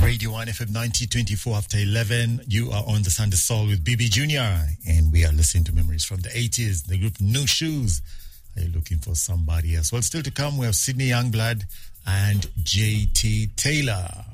Radio 1 FM 9024 after 11. You are on the Sunday Soul with BB Junior, and we are listening to memories from the 80s. The group New Shoes. Are you looking for somebody else? Well, still to come, we have Sydney Youngblood and JT Taylor.